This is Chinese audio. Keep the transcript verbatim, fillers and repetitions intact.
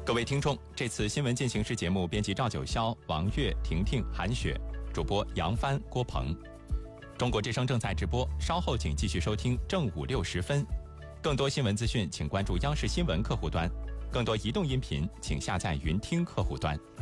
各位听众，这次新闻进行时节目编辑赵九霄、王悦、婷婷、韩雪，主播杨帆、郭鹏。中国之声正在直播，稍后请继续收听正午六时分。更多新闻资讯，请关注央视新闻客户端；更多移动音频，请下载云听客户端。